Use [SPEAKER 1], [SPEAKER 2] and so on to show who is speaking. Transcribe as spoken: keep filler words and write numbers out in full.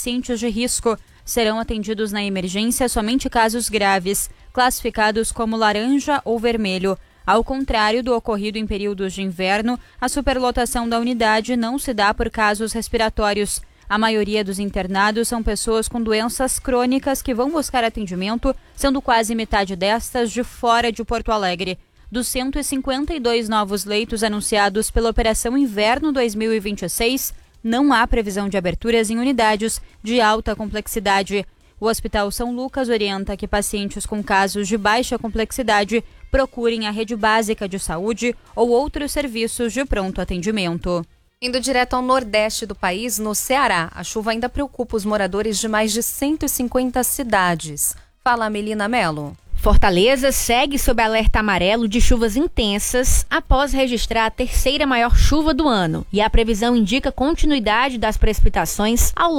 [SPEAKER 1] pacientes de risco. Serão atendidos na emergência somente casos graves, classificados como laranja ou vermelho. Ao contrário do ocorrido em períodos de inverno, a superlotação da unidade não se dá por casos respiratórios. A maioria dos internados são pessoas com doenças crônicas que vão buscar atendimento, sendo quase metade destas de fora de Porto Alegre. Dos cento e cinquenta e dois novos leitos anunciados pela Operação Inverno dois mil e vinte e seis, não há previsão de aberturas em unidades de alta complexidade. O Hospital São Lucas orienta que pacientes com casos de baixa complexidade procurem a rede básica de saúde ou outros serviços de pronto atendimento.
[SPEAKER 2] Indo direto ao nordeste do país, no Ceará, a chuva ainda preocupa os moradores de mais de cento e cinquenta cidades. Fala, Melina Mello.
[SPEAKER 3] Fortaleza segue sob alerta amarelo de chuvas intensas após registrar a terceira maior chuva do ano. E a previsão indica continuidade das precipitações ao